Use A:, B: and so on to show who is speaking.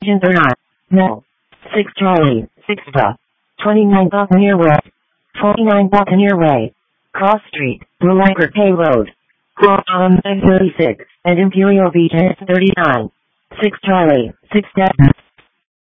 A: engines are not. No. 6 Charlie, 6 the. 29 Buccaneer Way. 49 Buccaneer Way. Cross Street, Blue Anchor Pay Road. 36, and Imperial Beach 39. 6 Charlie, 6 Delta.